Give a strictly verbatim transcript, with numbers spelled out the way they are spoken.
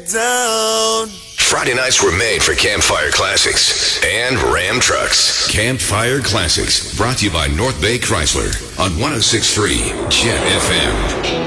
down. Friday nights were made for Campfire Classics and Ram Trucks. Campfire Classics, brought to you by North Bay Chrysler on one oh six point three Jet F M.